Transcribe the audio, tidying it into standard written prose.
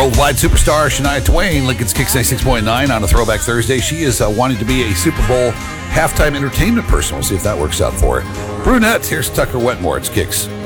Worldwide superstar Shania Twain, Lincoln's Kicks 96.9 on a Throwback Thursday. She is wanting to be a Super Bowl halftime entertainment person. We'll see if that works out for her. Brunette, here's Tucker Wetmore. It's Kicks.